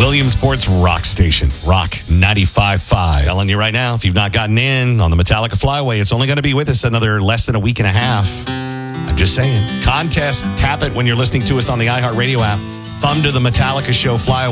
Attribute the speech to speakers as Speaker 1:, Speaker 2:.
Speaker 1: Williamsport's rock station, Rock 95.5. Telling you right now, if you've not gotten in on the Metallica Flyway, it's only going to be with us another less than a week and a half. I'm just saying. Contest, tap it when you're listening to us on the iHeartRadio app. Thumb to the Metallica Show Flyway.